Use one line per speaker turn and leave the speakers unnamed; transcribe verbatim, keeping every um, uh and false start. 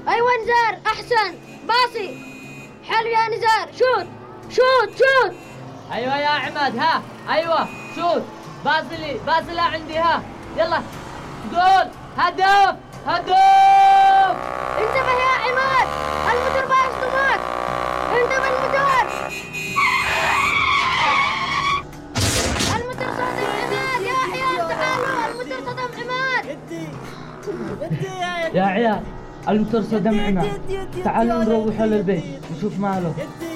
ايوه نزار احسن. باصي حلو يا نزار. شوت شوت شوت.
ايوه يا عماد. ها ايوه شوت. بازلي بازلا عندي. ها يلا جول. هدف هدف.
انتبه يا عماد الموتور بايصدمك. انتبه الموتور. الموتور صدم عماد يا عيال. تعالوا الموتور صدم عماد.
ادي ادي يا
يا عيال الموتور صدم عماد. تعالوا نروح للبيت نشوف ماله.
ادي